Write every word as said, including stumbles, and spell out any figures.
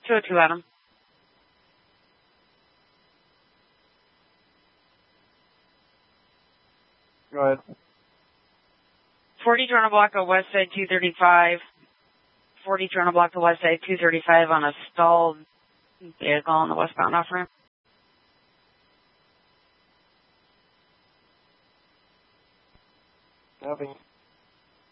two oh two, Adam. Go ahead. forty Toronto Block to West Side two thirty-five. forty Toronto Block to West Side two thirty-five on a stalled vehicle on the westbound off ramp. Copy.